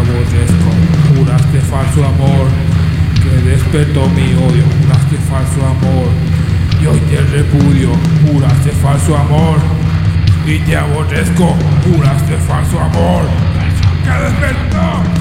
aborrezco. Juraste falso amor que despertó mi odio. Juraste falso amor y hoy te repudio. Juraste falso amor y te aborrezco. Juraste falso amor que despertó